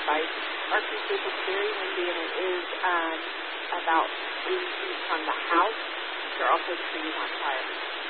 site. Our creek is very windy, and it is about 80 feet from the house. There are also trees on fire.